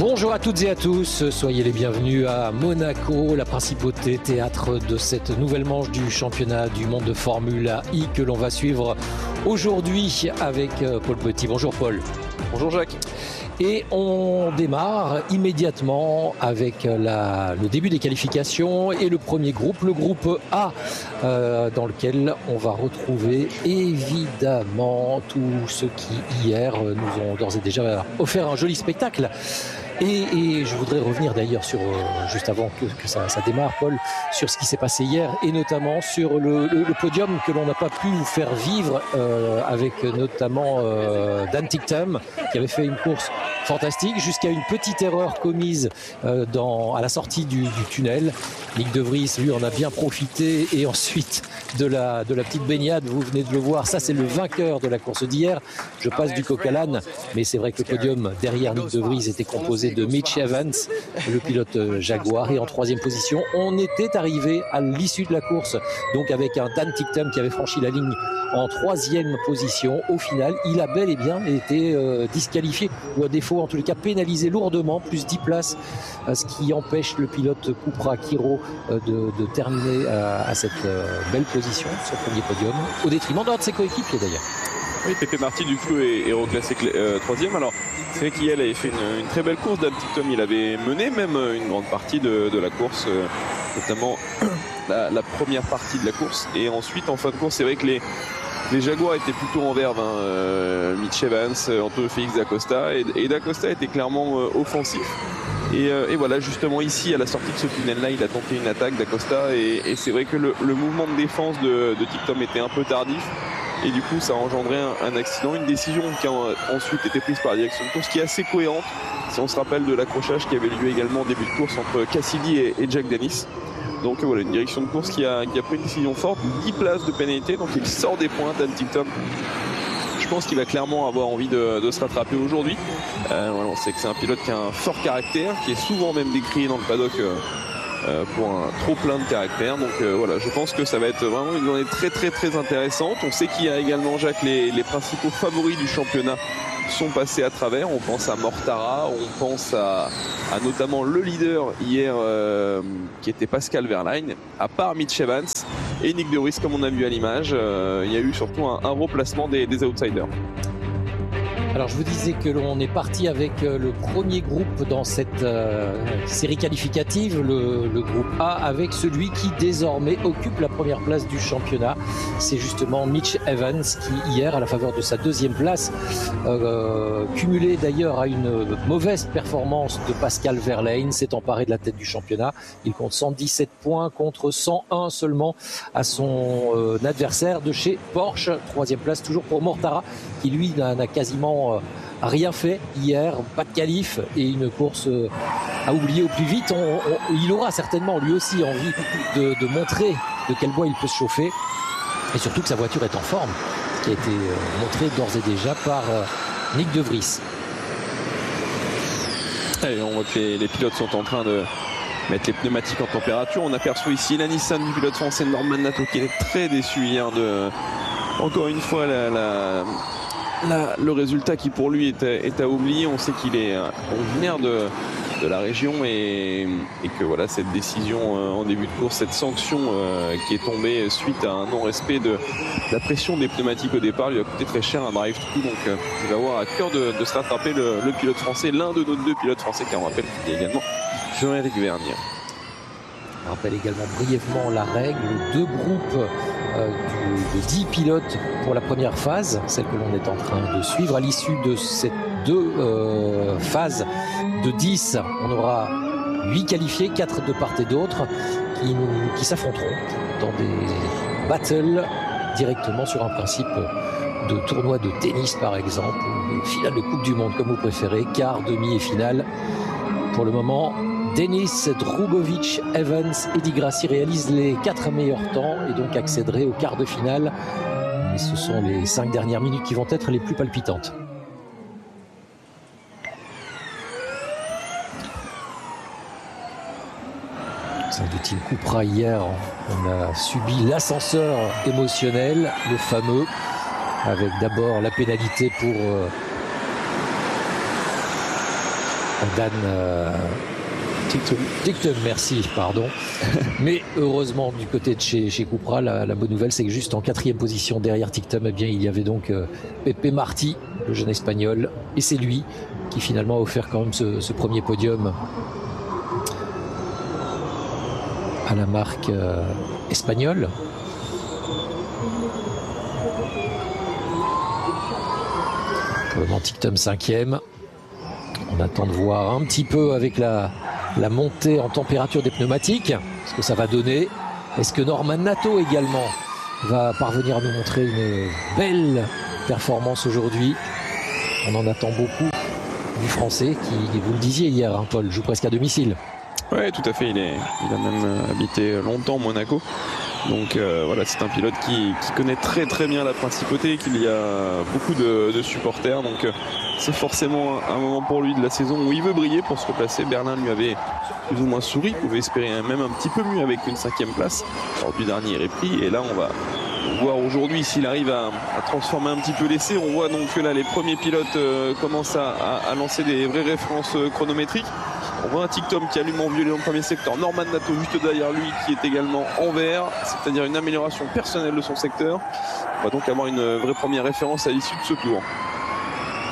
Bonjour à toutes et à tous, soyez les bienvenus à Monaco, la principauté théâtre de cette nouvelle manche du championnat du monde de Formule I que l'on va suivre aujourd'hui avec Paul Petit. Bonjour Paul. Bonjour Jacques. Et on démarre immédiatement avec le début des qualifications et le premier groupe, le groupe A, dans lequel on va retrouver évidemment tous ceux qui hier nous ont d'ores et déjà offert un joli spectacle. Et je voudrais revenir d'ailleurs sur, juste avant que ça démarre, Paul, sur ce qui s'est passé hier et notamment sur le podium que l'on n'a pas pu vous faire vivre avec notamment Dan Ticktum qui avait fait une course fantastique jusqu'à une petite erreur commise à la sortie du tunnel. Nick De Vries, lui, en a bien profité et ensuite de la petite baignade, vous venez de le voir, ça c'est le vainqueur de la course d'hier. Je passe du coq à l'âne, mais c'est vrai que le podium derrière Nick De Vries était composé de Mitch Evans, le pilote Jaguar, et en troisième position, on était arrivé à l'issue de la course, donc avec un Dan Ticktum qui avait franchi la ligne en troisième position. Au final, il a bel et bien été disqualifié, ou à défaut en tous les cas pénalisé lourdement, plus 10 places, ce qui empêche le pilote Cupra Quiro de terminer à cette belle position, son premier podium, au détriment d'un de ses coéquipiers d'ailleurs. Oui, Pepe Marty du coup est reclassé troisième. Alors c'est vrai qu'hier il avait fait une très belle course. Dan Ticktum, il avait mené même une grande partie de la course, notamment la première partie de la course. Et ensuite en fin de course, c'est vrai que les Jaguars étaient plutôt en verve, Mitch Evans, Antonio Félix D'Acosta, et D'Acosta était clairement offensif. Et voilà, justement ici à la sortie de ce tunnel là, il a tenté une attaque d'Acosta, et c'est vrai que le mouvement de défense de Ticktum était un peu tardif, et du coup ça a engendré un accident, une décision qui a ensuite été prise par la direction de course, qui est assez cohérente si on se rappelle de l'accrochage qui avait lieu également au début de course entre Cassidy et Jack Dennis. Donc voilà, une direction de course qui a pris une décision forte, 10 places de pénalité, donc il sort des points. Dan Ticktum, je pense qu'il va clairement avoir envie de se rattraper aujourd'hui. Voilà, on sait que c'est un pilote qui a un fort caractère, qui est souvent même décrié dans le paddock pour un trop plein de caractère. Donc voilà, je pense que ça va être vraiment une journée très très très intéressante. On sait qu'il y a également, Jacques, les principaux favoris du championnat sont passés à travers. On pense à Mortara, on pense à notamment le leader hier qui était Pascal Wehrlein, à part Mitch Evans et Nick De Vries comme on a vu à l'image. Il y a eu surtout un replacement des outsiders. Alors je vous disais que l'on est parti avec le premier groupe dans cette série qualificative, le groupe A, avec celui qui désormais occupe la première place du championnat. C'est justement Mitch Evans qui hier, à la faveur de sa deuxième place, cumulé d'ailleurs à une mauvaise performance de Pascal Wehrlein, s'est emparé de la tête du championnat. Il compte 117 points contre 101 seulement à son adversaire de chez Porsche. Troisième place toujours pour Mortara, qui lui n'a quasiment rien fait hier, pas de qualif et une course à oublier au plus vite. Il aura certainement lui aussi envie de montrer de quel bois il peut se chauffer, et surtout que sa voiture est en forme, ce qui a été montré d'ores et déjà par Nick De Vries. Et on voit que les pilotes sont en train de mettre les pneumatiques en température. On aperçoit ici la Nissan du pilote français Norman Nato qui est très déçu hier encore une fois le résultat qui pour lui est à oublier. On sait qu'il est originaire de la région, et que voilà, cette décision en début de course, cette sanction qui est tombée suite à un non-respect de la pression des pneumatiques au départ, lui a coûté très cher un drive-through. Donc il va avoir à cœur de se rattraper le pilote français, l'un de nos deux pilotes français, car on rappelle qu'il y a également Jean-Éric Vergne. On rappelle également brièvement la règle, 2 groupes de 10 pilotes pour la première phase, celle que l'on est en train de suivre. À l'issue de ces 2 phases de 10, on aura 8 qualifiés, 4 de part et d'autre, qui s'affronteront dans des battles directement sur un principe de tournoi de tennis par exemple, ou de finale de Coupe du Monde comme vous préférez, quart, demi et finale. Pour le moment, Denis Drugovich, Evans et Di Grassi réalisent les 4 meilleurs temps et donc accéderaient au quart de finale. Et ce sont les 5 dernières minutes qui vont être les plus palpitantes. Sein de Team Cupra hier, on a subi l'ascenseur émotionnel, le fameux, avec d'abord la pénalité pour Dan Ticktum, merci, pardon. Mais heureusement, du côté de chez Cupra, la bonne nouvelle, c'est que juste en 4e position derrière Ticktum, eh bien, il y avait donc Pepe Martí, le jeune espagnol, et c'est lui qui finalement a offert quand même ce premier podium à la marque espagnole. Pour le moment, Ticktum 5e. On attend de voir un petit peu avec la montée en température des pneumatiques ce que ça va donner. Est-ce que Norman Nato également va parvenir à nous montrer une belle performance aujourd'hui? On en attend beaucoup du Français qui, vous le disiez hier, hein, Paul, joue presque à domicile. Oui, tout à fait. Il a même habité longtemps Monaco. Donc voilà, c'est un pilote qui connaît très très bien la principauté, qu'il y a beaucoup de supporters. Donc c'est forcément un moment pour lui de la saison où il veut briller pour se replacer. Berlin lui avait plus ou moins souri, pouvait espérer même un petit peu mieux avec une 5e place lors du dernier repris. Et là, on va voir aujourd'hui s'il arrive à transformer un petit peu l'essai. On voit donc que là, les premiers pilotes commencent à lancer des vraies références chronométriques. On voit un Ticktum qui allume en violet dans le premier secteur. Norman Nato juste derrière lui qui est également en vert, c'est-à-dire une amélioration personnelle de son secteur. On va donc avoir une vraie première référence à l'issue de ce tour.